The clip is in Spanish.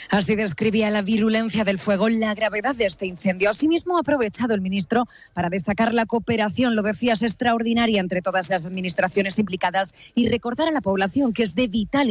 Así describía la virulencia del fuego, la gravedad de este incendio. Asimismo, ha aprovechado el ministro para destacar la cooperación, lo decías, extraordinaria entre todas las administraciones implicadas y recordar a la población que es de vital